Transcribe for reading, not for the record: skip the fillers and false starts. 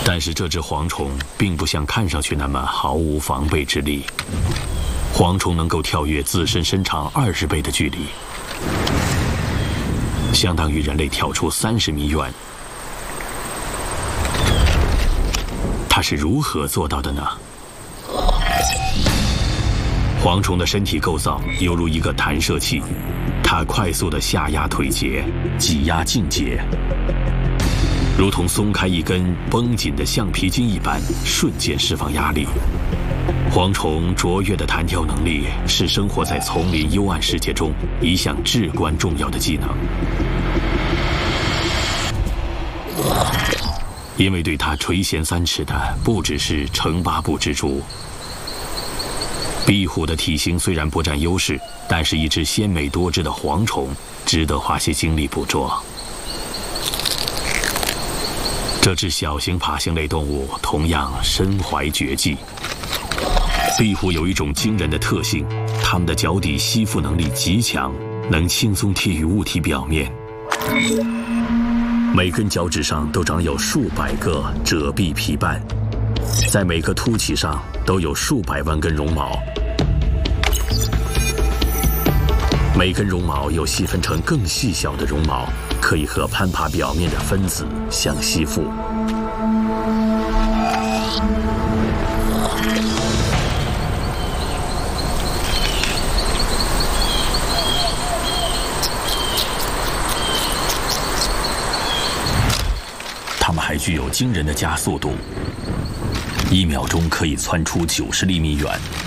但是这只蝗虫并不像看上去那么毫无防备之力。蝗虫能够跳跃自身身长20倍的距离，相当于人类跳出30米远。它是如何做到的呢？蝗虫的身体构造犹如一个弹射器，它快速地下压腿节，挤压胫节，如同松开一根绷紧的橡皮筋一般，瞬间释放压力。蝗虫卓越的弹跳能力是生活在丛林幽暗世界中一项至关重要的技能，因为对它垂涎3尺的不只是城巴部蜘蛛。壁虎的体型虽然不占优势，但是一只鲜美多汁的蝗虫值得花些精力捕捉。这只小型爬行类动物同样身怀绝技。壁虎有一种惊人的特性，它们的脚底吸附能力极强，能轻松贴于物体表面。每根脚趾上都长有数百个褶壁皮瓣，在每个凸起上都有数百万根绒毛，每根绒毛又细分成更细小的绒毛，可以和攀爬表面的分子相吸附。它们还具有惊人的加速度，1秒钟可以窜出90厘米远。